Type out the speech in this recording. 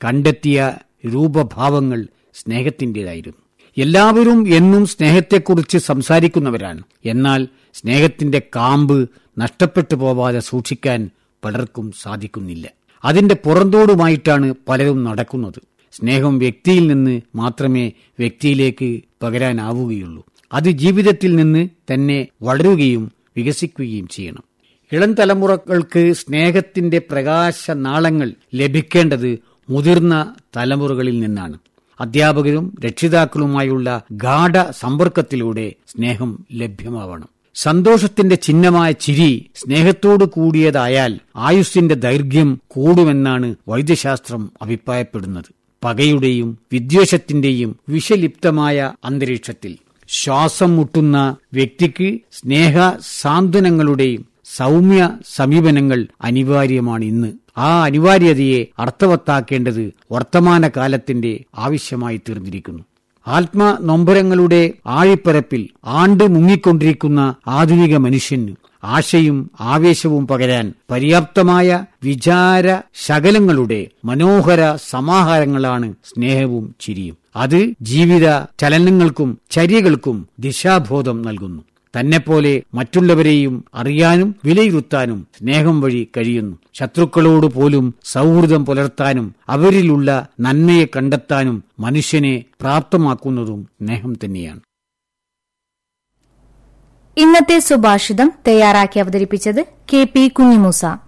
കണ്ടെത്തിയ രൂപഭാവങ്ങൾ സ്നേഹത്തിൻ്റെതായിരുന്നു. എല്ലാവരും എന്നും സ്നേഹത്തെക്കുറിച്ച് സംസാരിക്കുന്നവരാണ്. എന്നാൽ സ്നേഹത്തിന്റെ കാമ്പ് നഷ്ടപ്പെട്ടു പോവാതെ സൂക്ഷിക്കാൻ പലർക്കും സാധിക്കുന്നില്ല. അതിന്റെ പുറന്തോടുമായിട്ടാണ് പലരും നടക്കുന്നത്. സ്നേഹം വ്യക്തിയിൽ നിന്ന് മാത്രമേ വ്യക്തിയിലേക്ക് പകരാനാവുകയുള്ളൂ. അത് ജീവിതത്തിൽ നിന്ന് തന്നെ വളരുകയും വികസിക്കുകയും ചെയ്യണം. ഇളം തലമുറകൾക്ക് സ്നേഹത്തിന്റെ പ്രകാശനാളങ്ങൾ ലഭിക്കേണ്ടത് മുതിർന്ന തലമുറകളിൽ നിന്നാണ്. അധ്യാപകരും രക്ഷിതാക്കളുമായുള്ള ഗാഢ സമ്പർക്കത്തിലൂടെ സ്നേഹം ലഭ്യമാവണം. സന്തോഷത്തിന്റെ ചിഹ്നമായ ചിരി സ്നേഹത്തോടു കൂടിയതായാൽ ആയുസ്സിന്റെ ദൈർഘ്യം കൂടുമെന്നാണ് വൈദ്യശാസ്ത്രം അഭിപ്രായപ്പെടുന്നത്. പകയുടെയും വിദ്വേഷത്തിന്റെയും വിഷലിപ്തമായ അന്തരീക്ഷത്തിൽ ശ്വാസം മുട്ടുന്ന വ്യക്തിക്ക് സ്നേഹ സാന്ത്വനങ്ങളുടെയും സൗമ്യ സമീപനങ്ങൾ അനിവാര്യമാണ്. ഇന്ന് ആ അനിവാര്യതയെ അർത്ഥവത്താക്കേണ്ടത് വർത്തമാനകാലത്തിന്റെ ആവശ്യമായി തീർന്നിരിക്കുന്നു. ആത്മനൊമ്പരങ്ങളുടെ ആഴിപ്പരപ്പിൽ ആണ്ട് മുങ്ങിക്കൊണ്ടിരിക്കുന്ന ആധുനിക മനുഷ്യന് ആശയും ആവേശവും പകരാൻ പര്യാപ്തമായ വിചാര ശകലങ്ങളുടെ മനോഹര സമാഹാരങ്ങളാണ് സ്നേഹവും ചിരിയും. അത് ജീവിത ചലനങ്ങൾക്കും ചര്യകൾക്കും ദിശാബോധം നൽകുന്നു. തന്നെപ്പോലെ മറ്റുള്ളവരെയും അറിയാനും വിലയിരുത്താനും സ്നേഹം വഴി കഴിയുന്നു. ശത്രുക്കളോട് പോലും സൗഹൃദം പുലർത്താനും അവരിലുള്ള നന്മയെ കണ്ടെത്താനും മനുഷ്യനെ പ്രാപ്തമാക്കുന്നതും സ്നേഹം തന്നെയാണ്. ഇന്നത്തെ സുഭാഷിതം തയ്യാറാക്കി അവതരിപ്പിച്ചത് കെ പി കുഞ്ഞിമൂസ.